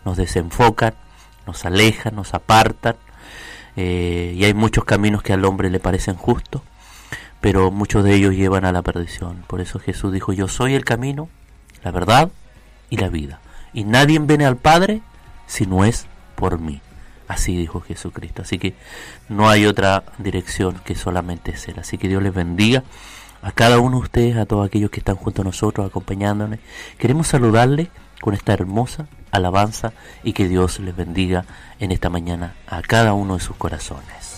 nos desenfocan, nos alejan, nos apartan, y hay muchos caminos que al hombre le parecen justos, pero muchos de ellos llevan a la perdición. Por eso Jesús dijo: yo soy el camino, la verdad y la vida, y nadie viene al Padre si no es por mí. Así dijo Jesucristo. Así que no hay otra dirección que solamente es Él. Así que Dios les bendiga a cada uno de ustedes, a todos aquellos que están junto a nosotros, acompañándonos. Queremos saludarles con esta hermosa alabanza, y que Dios les bendiga en esta mañana a cada uno de sus corazones.